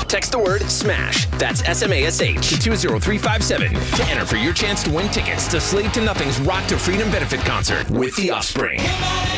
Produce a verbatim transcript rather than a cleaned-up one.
Text the word SMASH, that's S M A S H, to two zero three five seven to enter for your chance to win tickets to Slave to Nothing's Rock to Freedom benefit concert with The Offspring.